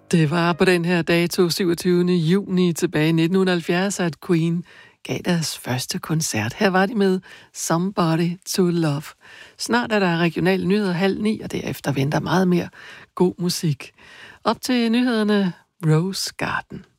Det var på den her dato, 27. juni tilbage i 1970, at Queen gav deres første koncert. Her var de med Somebody to Love. Snart er der regionale nyheder 8:30, og derefter venter meget mere god musik. Op til nyhederne, Rose Garden.